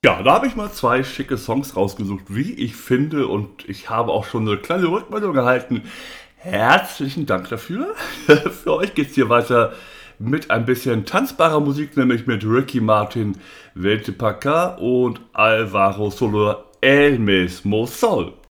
Ja, da habe ich mal 2 schicke Songs rausgesucht, wie ich finde, und ich habe auch schon eine kleine Rückmeldung erhalten. Herzlichen Dank dafür. Für euch geht's hier weiter mit ein bisschen tanzbarer Musik, nämlich mit Ricky Martin, Vete Pa' Ca und Alvaro Soler El Mismo Sol.